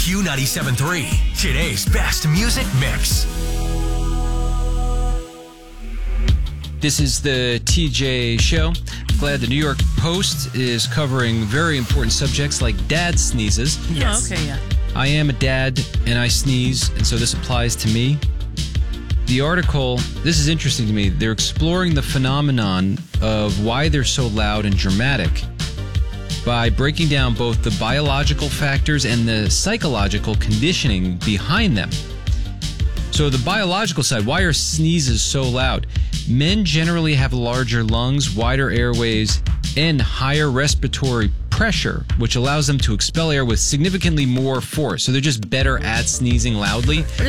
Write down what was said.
Q97.3, today's best music mix. This is the TJ Show. Glad the New York Post is covering very important subjects like dad sneezes. Yes. Oh, okay, yeah. I am a dad and I sneeze, and so this applies to me. The article, this is interesting to me. They're exploring the phenomenon of why they're so loud and dramatic by breaking down both the biological factors and the psychological conditioning behind them. So the biological side, why are sneezes so loud? Men generally have larger lungs, wider airways, and higher respiratory pressure, which allows them to expel air with significantly more force. So they're just better at sneezing loudly.